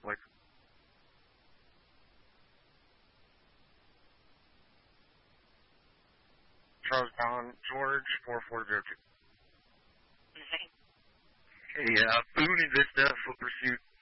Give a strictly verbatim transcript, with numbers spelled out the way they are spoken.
like. Charles Don George four four zero two. What is it? Hey, uh, Boone and Vista, Foot Pursuit